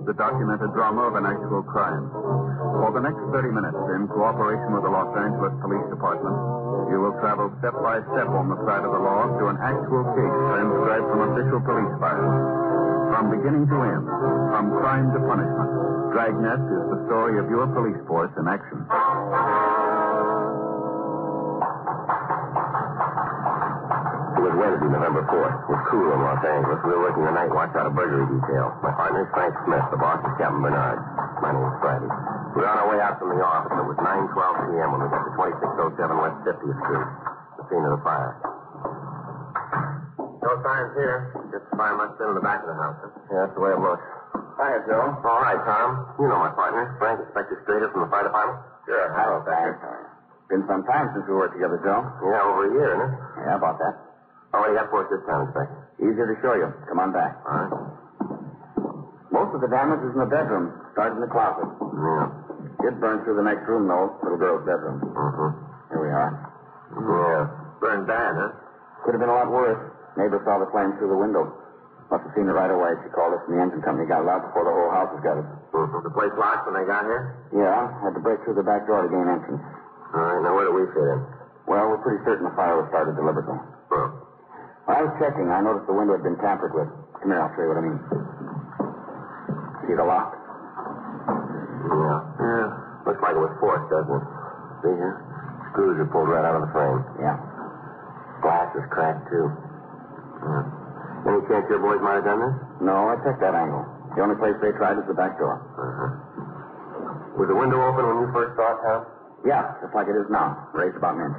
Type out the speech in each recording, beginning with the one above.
the documented drama of an actual crime. For the next 30 minutes, in cooperation with the Los Angeles Police Department, you will travel step by step on the side of the law through an actual case transcribed from official police files. From beginning to end, from crime to punishment, Dragnet is the story of your police force in action. It was Wednesday, November 4th. It was cool in Los Angeles. We were working the night watch out of burglary detail. My partner is Frank Smith. The boss is Captain Bernard. My name is Friday. We were on our way out from the office. It was 9:12 p.m. when we got to 2607 West 50th Street, the scene of the fire. No signs here. Just the fire must have been in the back of the house. Huh? Yeah, that's the way it looks. Hiya, Joe. All right, Tom. You know my partner, Frank, Inspector Strader from the fire department. Sure. Hello, Frank. Been some time since we worked together, Joe. Yeah, over a year, isn't it? Yeah, about that. Oh, what do you got for us this time, Inspector? Easier to show you. Come on back. All right. Most of the damage is in the bedroom. Started in the closet. Yeah. It burned through the next room, though. Little girl's bedroom. Mm-hmm. Here we are. Yeah. Burned bad, huh? Could have been a lot worse. Neighbor saw the flame through the window. Must have seen it right away. She called us and the engine company got it out before the whole house was gutted. Mm-hmm. The place locked when they got here? Yeah, had to break through the back door to gain entrance. All right, now where do we fit in? Well, we're pretty certain the fire was started deliberately. Oh. When I was checking, I noticed the window had been tampered with. Come here, I'll show you what I mean. See the lock? Yeah. Yeah. Looks like it was forced, doesn't it? See here? Screws are pulled right out of the frame. Yeah. Glass is cracked, too. Yeah. Any chance your boys might have done this? No, I checked that angle. The only place they tried is the back door. Uh-huh. Was the window open when you first saw it, Tom? Yeah, just like it is now. Raised about an inch.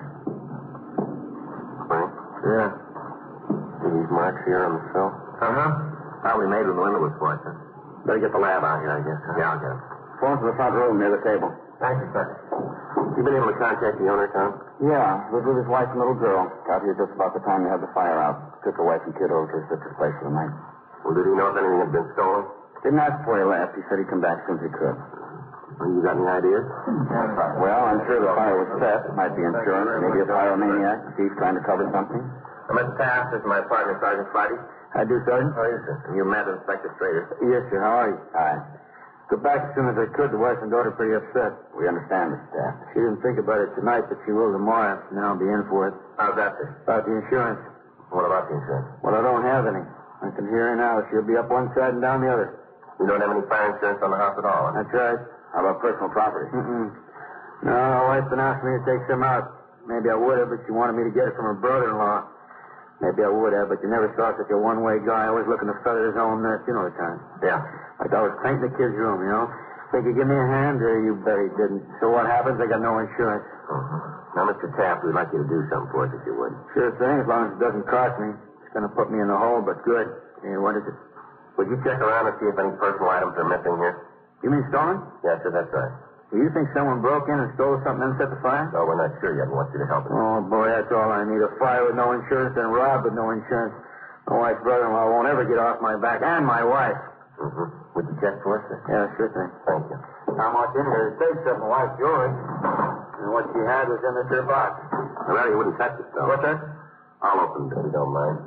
Frank? Yeah. See these marks here on the sill? Uh-huh. Probably made when the window was forced, huh? Better get the lab out here, I guess. Huh? Yeah, I'll get it. Phone to the front room near the table. Thank you, sir. You been able to contact the owner, Tom? Yeah, lived with his wife and little girl. Got here just about the time they had the fire out. Took her wife and kid over to her sister's place for the night. Well, did he know if anything had been stolen? Didn't ask before he left. He said he'd come back as soon as he could. Well, you got any ideas? Well, I'm sure the fire was set. Might be insurance. Maybe a pyromaniac. Thief trying to cover something. I'm at the task. This is my partner, Sergeant Friday. I do, Sergeant. How are you, sir? You met Inspector Strader. Yes, sir. How are you? Hi. Got back as soon as I could. The wife and daughter pretty upset. We understand, Mr. Taft. She didn't think about it tonight, but she will tomorrow. Now I'll be in for it. How's that, sir? About the insurance. What about the insurance? Well, I don't have any. I can hear her now. She'll be up one side and down the other. You don't have any fire insurance on the house at all, huh? That's right. How about personal property? No, my wife's been asking me to take some out. Maybe I would have, but she wanted me to get it from her brother-in-law. Maybe I would have, but you never saw such a one-way guy. Always looking to feather his own nest. You know the kind. Yeah. Like I was painting the kid's room, you know. Think he'd give me a hand? You bet he didn't. So what happens? I got no insurance. Now, Mr. Taft, we'd like you to do something for us if you would. Sure thing, as long as it doesn't cost me. It's going to put me in the hole, but good. What is it? Would you check around and see if any personal items are missing here? You mean stolen? Yes, sir, that's right. You think someone broke in and stole something and set the fire? No, we're not sure yet. We want you to help us. Oh, boy, that's all I need. A fire with no insurance and rob with no insurance. My wife's brother-in-law won't ever get off my back, and my wife. Would you check for us, sir? Yeah, sure thing. Thank you. How much in here to take something like yours? And what she had was in this here box. Well, you wouldn't touch it, though. What's that? I'll open it if you don't mind.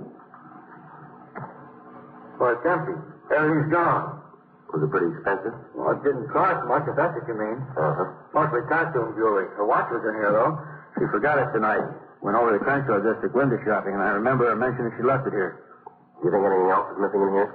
Well, it's empty. Everything's gone. Was it pretty expensive? Well, it didn't cost much, if that's what you mean. Mostly costume jewelry. Her watch was in here, though. She forgot it tonight. Went over to Crenshaw district window shopping, and I remember her mentioning she left it here. Do you think anything else is missing in here?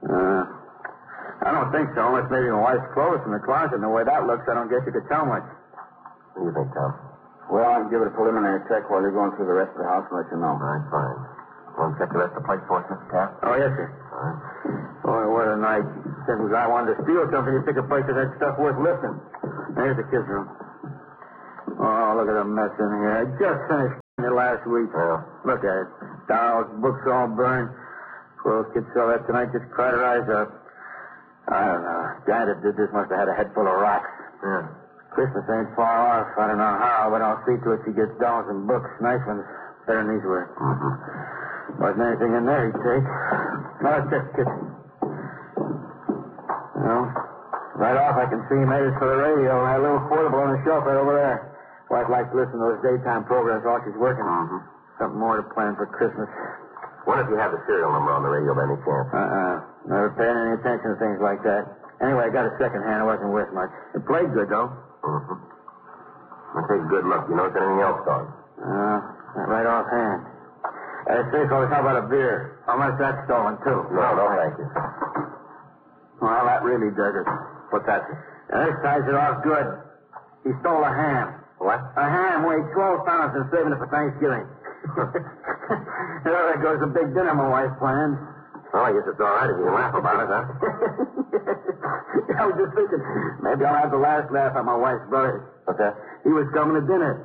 I don't think so, unless maybe my wife's clothes in the closet. And the way that looks, I don't guess you could tell much. What do you think, Tom? Well, I can give it a preliminary check while you're going through the rest of the house and let you know. All right, fine. Want to check the rest of the place for us, Mr. Taft? Oh, yes, sir. All right. Boy, what a night. Said was I wanted to steal something, you'd pick a place that had stuff worth lifting. There's the kids' room. Oh, look at the mess in here. I just finished it last week. Yeah. Look at it. Dolls, books all burned. Poor old kid saw that tonight, just cried her eyes out. I don't know. Guy that did this must have had a head full of rocks. Yeah. Christmas ain't far off. I don't know how, but I'll see to it she gets dolls and books. Nice ones. Better than these were. Wasn't anything in there he'd take. Now, let's check the kitchen. Well, right off I can see he made it for the radio. That little portable on the shelf right over there. Wife likes to listen to those daytime programs while she's working. Something more to plan for Christmas. Wonder if you have the serial number on the radio by any chance. Never paid any attention to things like that. Anyway, I got a second hand. It wasn't worth much. It played good, though. Mm-hmm. I'll take a good look. You know if anything else on? Not right offhand. Say, fellas, how about a beer? Unless that's stolen, too. No, thank you. Well, that really does it. What's that? This ties it off good. He stole a ham. What? A ham weighed 12 pounds and saving it for Thanksgiving. There goes the big dinner my wife planned. Well, I guess it's all right if you can laugh about it, huh? I was just thinking, maybe I'll have the last laugh at my wife's birthday. What's that? He was coming to dinner.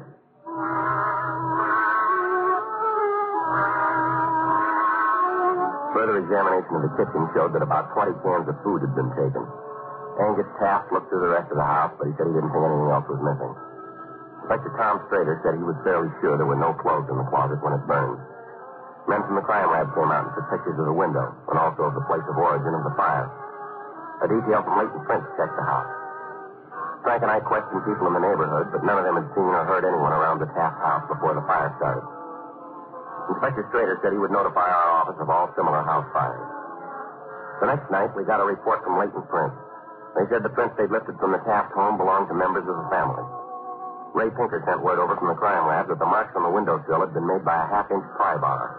Further examination of the kitchen showed that about 20 cans of food had been taken. Angus Taft looked through the rest of the house, but he said he didn't think anything else was missing. Inspector Tom Strader said he was fairly sure there were no clothes in the closet when it burned. Men from the crime lab came out and took pictures of the window and also of the place of origin of the fire. A detail from Leighton Prince checked the house. Frank and I questioned people in the neighborhood, but none of them had seen or heard anyone around the Taft house before the fire started. Inspector Strader said he would notify our office of all similar house fires. The next night, we got a report from Leighton Prince. They said the prints they'd lifted from the Taft home belonged to members of the family. Ray Pinker sent word over from the crime lab that the marks on the windowsill had been made by a half-inch pry bar.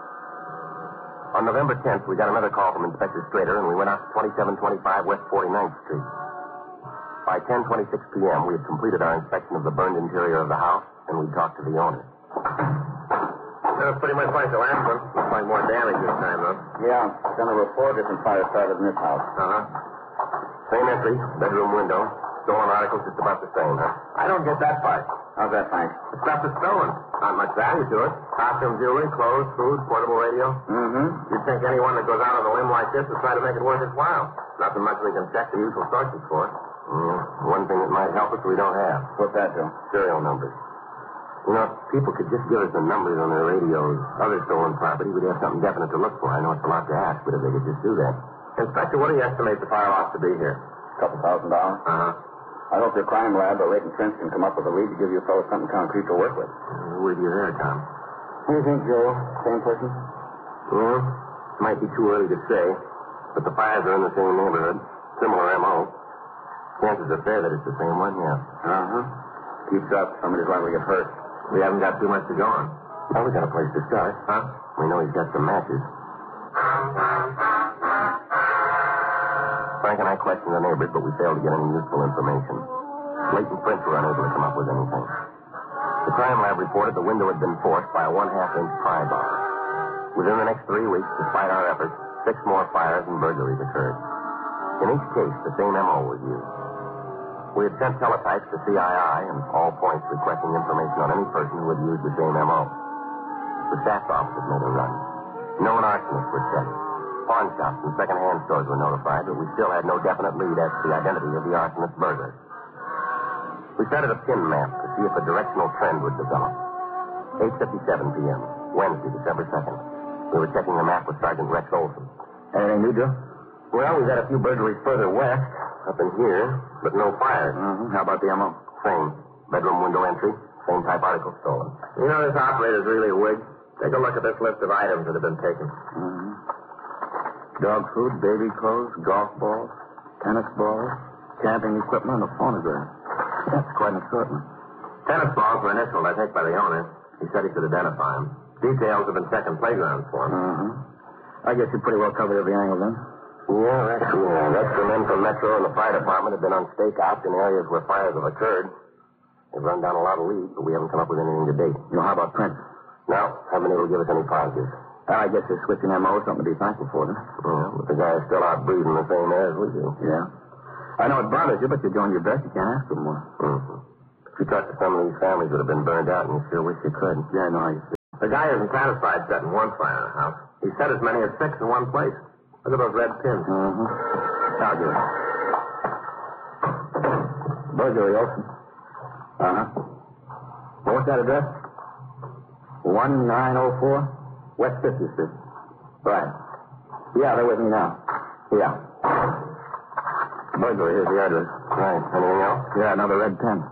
On November 10th, we got another call from Inspector Strader, and we went out to 2725 West 49th Street. By 10:26 p.m., we had completed our inspection of the burned interior of the house, and we talked to the owner. That was pretty much like the last one. Looks like more damage this time, though. Yeah, done over 4 different fires started in this house. Uh-huh. Same entry, bedroom window. Stolen articles just about the same, huh? I don't get that part. How's that, Frank? The stuff is stolen. Not much value to it. Costume jewelry, clothes, food, portable radio. Mm-hmm. You'd think anyone that goes out on a limb like this would try to make it worth his while. Nothing much we can check the usual sources for. One thing that might help us we don't have. What's that, Joe? Serial numbers. You know, if people could just give us the numbers on their radios, other stolen property, we'd have something definite to look for. I know it's a lot to ask, but if they could just do that. Inspector, what do you estimate the fire loss to be here? $2,000. Uh-huh. I hope your crime lab or Leighton Prince can come up with a lead to give you fellows something concrete to work with. With you there, Tom. What do you think, Joe? Same person? Well, might be too early to say, but the fires are in the same neighborhood. Similar M.O. Chances are fair that it's the same one, yeah. Uh-huh. Keeps up. Somebody's liable to get hurt. We haven't got too much to go on. Well, we got a place to start. Huh? We know he's got some matches. Frank and I questioned the neighbors, but we failed to get any useful information. Leighton Prince were unable to come up with anything. The crime lab reported the window had been forced by a 1/2-inch pry bar. Within the next 3 weeks, despite our efforts, 6 more fires and burglaries occurred. In each case, the same M.O. was used. We had sent teletypes to CII and all points requesting information on any person who had used the same M.O. The staff's office had made a run. Known arsonists were checked. Pawn shops and second-hand stores were notified, but we still had no definite lead as to the identity of the arsonist burglar. We started a pin map to see if a directional trend would develop. 8:57 p.m., Wednesday, December 2nd. We were checking the map with Sergeant Rex Olson. Anything new, Joe? Well, we've had a few burglaries further west, up in here, but no fires. Mm-hmm. How about the M.O.? Same. Bedroom window entry, same type article stolen. You know this operator's really a wig. Take a look at this list of items that have been taken. Mm-hmm. Dog food, baby clothes, golf balls, tennis balls, camping equipment, and a phonograph. That's quite an assortment. Tennis balls were initialed, I think, by the owner. He said he could identify them. Details have been checking playgrounds for him. Mm-hmm. I guess you pretty well covered every angle then. Yeah, extra men from Metro and the fire department have been on stakeouts in areas where fires have occurred. They've run down a lot of leads, but we haven't come up with anything to date. You know, how about Prince? No, haven't been able to give us any positives. I guess this switching M.O. is something to be thankful for, then. Yeah, but the guy is still out breathing the same air as we do. Yeah. I know it bothers you, but you're doing your best. You can't ask for more. Mm-hmm. If you talk to some of these families that have been burned out, and you sure wish you could. Yeah, I know how you feel. The guy isn't satisfied setting one fire in a house. He set as many as 6 in one place. Look at those red pins. Mm-hmm. I'll do it. Burglary, Olson. Uh-huh. What's that address? 1904 West 50th Street. Right. Yeah, they're with me now. Yeah. Burglary, here's the address. Right. Anything else? Yeah, another red pen.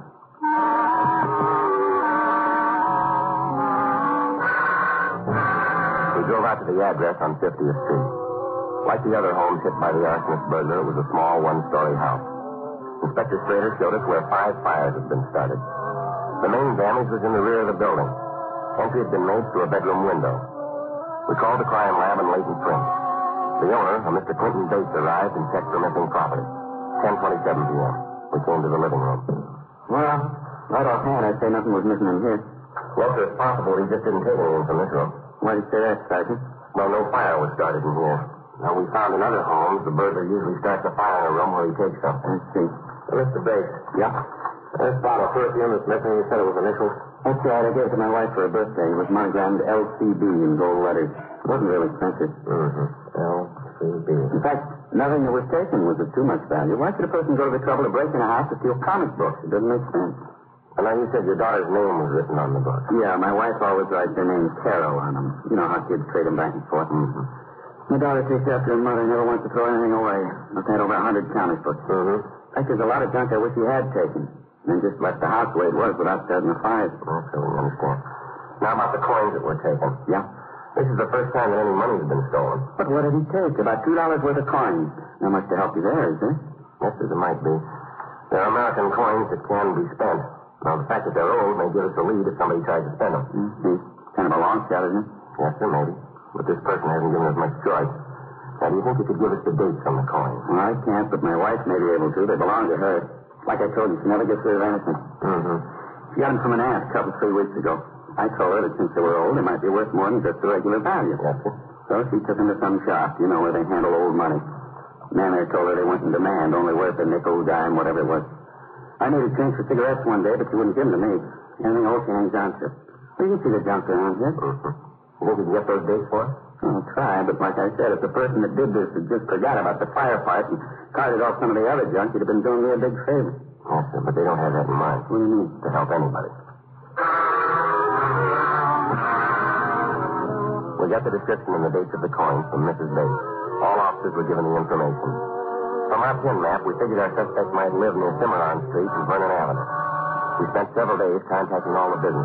We drove out to the address on 50th Street. Like the other homes hit by the arsonist burglar, it was a small one-story house. Inspector Strader showed us where 5 fires had been started. The main damage was in the rear of the building. Entry had been made through a bedroom window. We called the crime lab and latent print. The owner, a Mr. Clinton Bates, arrived and checked for missing property. 10:27 p.m. We came to the living room. Well, right offhand, I'd say nothing was missing in here. Closer as possible, he just didn't take anything from this room. Why do you say that, Sergeant? Well, no fire was started in here. Now, we found in other homes, the burglar usually starts a fire in a room where he takes something. I see. Mr. Bates. Yeah? This bottle of perfume that's missing, you said it was initials? That's right. I gave it to my wife for her birthday. It was monogrammed LCB in gold letters. It wasn't real expensive. Mm-hmm. LCB. In fact, nothing that was taken was of too much value. Why should a person go to the trouble of breaking a house to steal comic books? It doesn't make sense. And now you said your daughter's name was written on the book. Yeah, my wife always writes her name Carol on them. You know how kids trade them back and forth. Mm-hmm. My daughter takes after her mother, never wants to throw anything away. I've had over 100 comic books. Mm-hmm. In fact, there's a lot of junk I wish he had taken. And just left the house the way it was without starting the fires. Okay, we understand. Now about the coins that were taken. Yeah? This is the first time that any money's been stolen. But what did he take? About $2 worth of coins. Not much to help you there, is there? Yes, as it might be. There are American coins that can be spent. Now, the fact that they're old may give us a lead if somebody tries to spend them. Mm-hmm. Kind of a long shot, isn't it? Yes, sir, maybe. But this person hasn't given us much choice. Now, do you think you could give us the dates on the coins? Well, I can't, but my wife may be able to. They belong to her. Like I told you, she never gets rid of anything. Mm-hmm. She got them from an aunt a couple, 3 weeks ago. I told her that since they were old, they might be worth more than just the regular value. Yes, sir. So she took them to some shop, you know, where they handle old money. The man there told her they weren't in demand, only worth a nickel, dime, whatever it was. I needed change for cigarettes one day, but she wouldn't give them to me. Anything old she hangs on to. Well, you can see the junk around here. Mm-hmm. You think you can get those dates for us? I'll try, but like I said, if the person that did this had just forgot about the fire part and carted off some of the other junk, he'd have been doing me a big favor. Yes, sir, but they don't have that in mind. What do you mean? To help anybody. We got the description and the dates of the coins from Mrs. Bates. All officers were given the information. From our pin map, we figured our suspect might live near Cimarron Street and Vernon Avenue. We spent several days contacting all the business